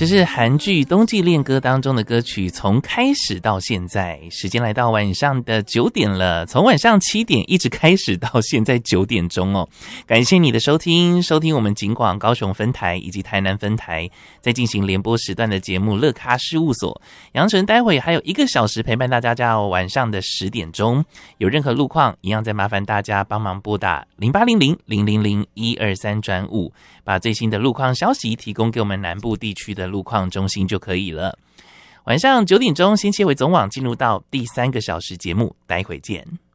这是韩剧《冬季恋歌》当中的歌曲，从开始到现在，时间来到晚上的9点了，从晚上7点一直开始到现在9点钟哦。感谢你的收听我们警广高雄分台以及台南分台在进行联播时段的节目乐咖事务所。杨纯待会还有1个小时陪伴大家到晚上的10点钟，有任何路况一样再麻烦大家帮忙拨打0800-000-123-5，把最新的路况消息提供给我们南部地区的路况中心就可以了。晚上9点钟先切回总网，进入到第3个小时节目，待会见。